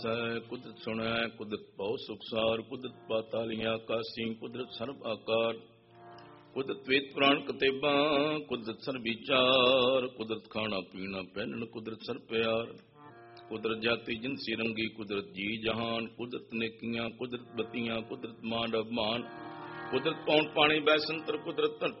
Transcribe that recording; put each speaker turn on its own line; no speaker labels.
ਕੁਦਰਤ ਸੁਣੈ ਕੁਦਰਤ ਭਉ ਸੁਖਸਾਰ ਕੁਦਰਤ ਪਾਤਾਲੀਆਂ ਆਕਾਸੀ ਕੁਦਰਤ ਸਰਬ ਆਕਾਰ ਕੁਦਰਤ ਵੇਦ ਪੁਰਾਣ ਕਤੇਬਾਂ ਕੁਦਰਤ ਸਰਬ ਵਿਚਾਰ ਕੁਦਰਤ ਖਾਣਾ ਪੀਣਾ ਪਹਿਨਣ ਕੁਦਰਤ ਸਰਬ ਪਿਆਰ ਕੁਦਰਤ ਜਾਤੀ ਜਿਨਸੀ ਰੰਗੀ ਕੁਦਰਤ ਜੀ ਜਹਾਨ ਕੁਦਰਤ ਨੇਕੀਆਂ ਕੁਦਰਤ ਬੱਤੀਆਂ ਕੁਦਰਤ ਮਾਨ ਅਭਮਾਨ ਕੁਦਰਤ ਪੌਣ ਪਾਣੀ ਬੈਸੰਤਰ ਕੁਦਰਤ ਧਰਤੀ